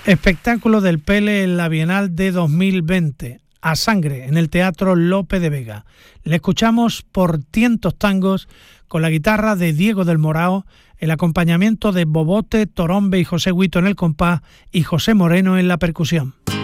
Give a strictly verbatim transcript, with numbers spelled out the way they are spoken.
Espectáculo del Pele en la Bienal de dos mil veinte, A Sangre, en el Teatro Lope de Vega. Le escuchamos por Tientos Tangos con la guitarra de Diego del Morao, el acompañamiento de Bobote, Torombe y José Huito en el compás y José Moreno en la percusión.